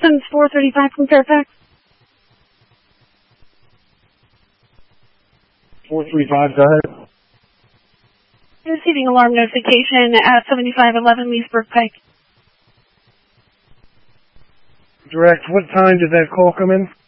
Citizens 435 from Fairfax. 435, go ahead. Receiving alarm notification at 7511 Leesburg Pike. Direct, what time did that call come in?